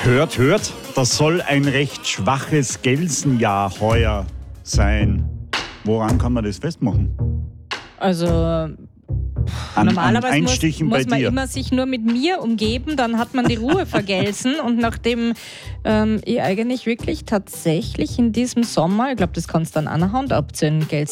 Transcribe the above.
Hört, hört, das soll ein recht schwaches Gelsenjahr heuer sein. Woran kann man das festmachen? Also normalerweise Einstichen muss bei man dir. immer sich nur mit mir umgeben, dann hat man die Ruhe vergelsen. Und nachdem ich eigentlich wirklich tatsächlich in diesem Sommer, ich glaube, das kannst du an einer Hand abzählen,